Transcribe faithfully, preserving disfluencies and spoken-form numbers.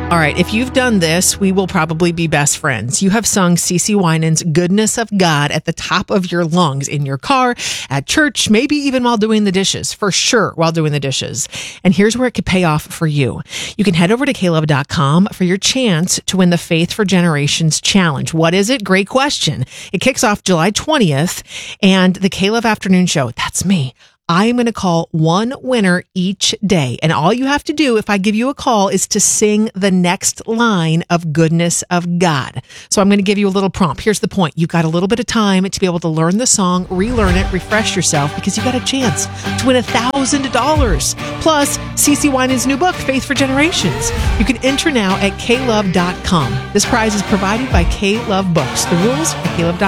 All right, if you've done this, we will probably be best friends. You have sung CeCe Winans' Goodness of God at the top of your lungs in your car, at church, maybe even while doing the dishes, for sure, while doing the dishes. And here's where it could pay off for you. You can head over to K Love dot com for your chance to win the Faith for Generations Challenge. What is it? Great question. It kicks off July twentieth, and the K-Love Afternoon Show, that's me. I'm going to call one winner each day. And all you have to do, if I give you a call, is to sing the next line of Goodness of God. So I'm going to give you a little prompt. Here's the point. You've got a little bit of time to be able to learn the song, relearn it, refresh yourself, because you've got a chance to win one thousand dollars. Plus, CeCe Winans' new book, Faith for Generations. You can enter now at K Love dot com. This prize is provided by K-Love Books. The rules at K Love dot com.